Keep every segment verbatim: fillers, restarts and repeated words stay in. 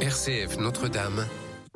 R C F Notre-Dame.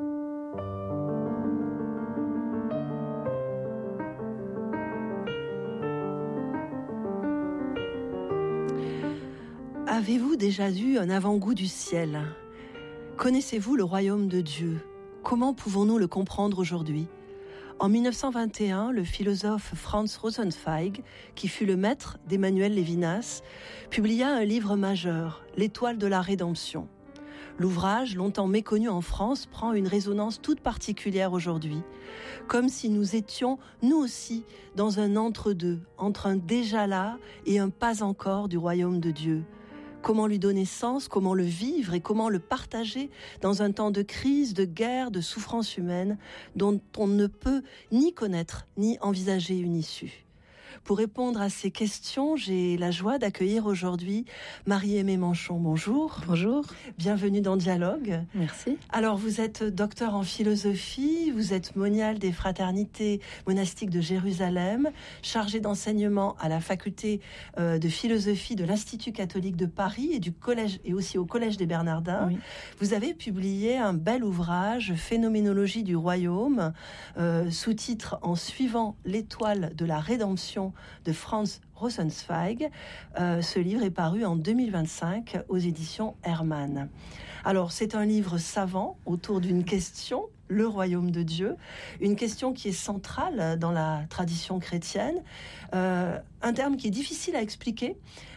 Avez-vous déjà eu un avant-goût du ciel ? Connaissez-vous le royaume de Dieu ? Comment pouvons-nous le comprendre aujourd'hui ? En mille neuf cent vingt et un, le philosophe Franz Rosenzweig, qui fut le maître d'Emmanuel Lévinas, publia un livre majeur, L'Étoile de la Rédemption. L'ouvrage, longtemps méconnu en France, prend une résonance toute particulière aujourd'hui, comme si nous étions, nous aussi, dans un entre-deux, entre un déjà là et un pas encore du royaume de Dieu. Comment lui donner sens, comment le vivre et comment le partager dans un temps de crise, de guerre, de souffrance humaine dont on ne peut ni connaître ni envisager une issue. Pour répondre à ces questions, j'ai la joie d'accueillir aujourd'hui Marie-Aimée Manchon. Bonjour. Bonjour. Bienvenue dans Dialogue. Merci. Alors, vous êtes docteur en philosophie, vous êtes moniale des fraternités monastiques de Jérusalem, chargée d'enseignement à la faculté euh, de philosophie de l'Institut catholique de Paris et du collège et aussi au Collège des Bernardins. Oui. Vous avez publié un bel ouvrage, Phénoménologie du royaume, euh, sous-titre En suivant l'étoile de la rédemption de Franz Rosenzweig. Euh, ce livre est paru en deux mille vingt-cinq aux éditions Hermann. Alors, c'est un livre savant autour d'une question, le royaume de Dieu, une question qui est centrale dans la tradition chrétienne, euh, un terme qui est difficile à expliquer.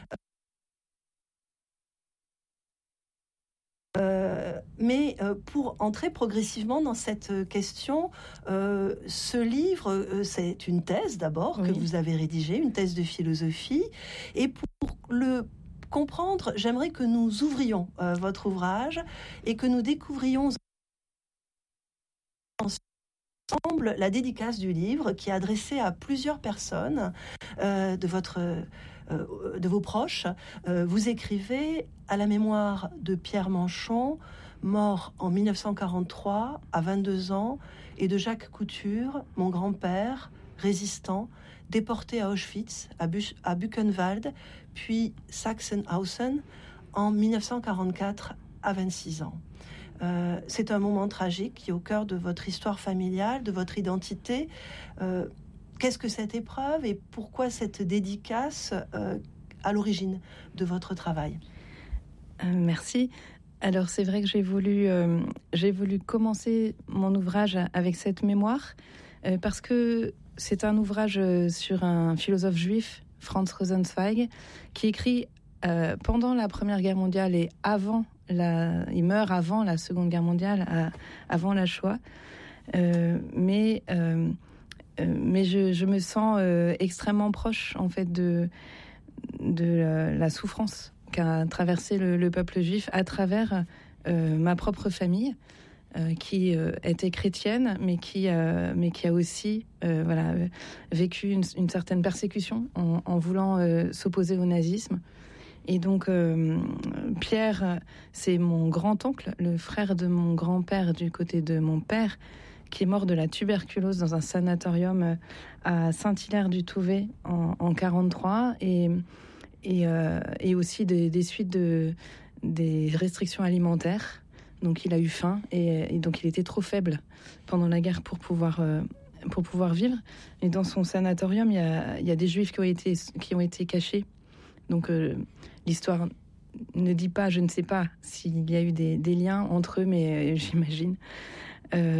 Euh, mais euh, pour entrer progressivement dans cette question, euh, ce livre, euh, c'est une thèse d'abord oui. que vous avez rédigée, une thèse de philosophie. Et pour le comprendre, j'aimerais que nous ouvrions euh, votre ouvrage et que nous découvrions ensemble la dédicace du livre qui est adressée à plusieurs personnes euh, de votre... Euh, de vos proches. Euh, vous écrivez à la mémoire de Pierre Manchon, mort en mille neuf cent quarante-trois à vingt-deux ans, et de Jacques Couture, mon grand-père, résistant, déporté à Auschwitz, à, Buch- à Buchenwald, puis Sachsenhausen en mille neuf cent quarante-quatre à vingt-six ans. Euh, c'est un moment tragique qui est au cœur de votre histoire familiale, de votre identité. Euh, Qu'est-ce que cette épreuve et pourquoi cette dédicace euh, à l'origine de votre travail ? euh, Merci. Alors c'est vrai que j'ai voulu, euh, j'ai voulu commencer mon ouvrage avec cette mémoire euh, parce que c'est un ouvrage sur un philosophe juif, Franz Rosenzweig, qui écrit euh, pendant la Première Guerre mondiale et avant la, il meurt avant la Seconde Guerre mondiale, à, avant la Shoah, euh, mais euh, Euh, mais je, je me sens euh, extrêmement proche en fait de, de la, la souffrance qu'a traversé le, le peuple juif à travers euh, ma propre famille euh, qui euh, était chrétienne mais qui, euh, mais qui a aussi euh, voilà, vécu une, une certaine persécution en, en voulant euh, s'opposer au nazisme. Et donc euh, Pierre, c'est mon grand-oncle, le frère de mon grand-père du côté de mon père, qui est mort de la tuberculose dans un sanatorium à Saint-Hilaire-du-Touvet en, en quarante-trois, et, et, euh, et aussi des, des suites de, des restrictions alimentaires. Donc il a eu faim, et, et donc il était trop faible pendant la guerre pour pouvoir, euh, pour pouvoir vivre. Et dans son sanatorium, il y a, il y a des juifs qui ont été, qui ont été cachés. Donc euh, l'histoire ne dit pas, je ne sais pas s'il y a eu des, des liens entre eux, mais euh, j'imagine. Euh,